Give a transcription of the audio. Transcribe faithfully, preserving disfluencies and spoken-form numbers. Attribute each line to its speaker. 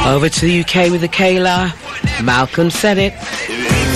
Speaker 1: Over to the U K with the Kayla. Malcolm said it.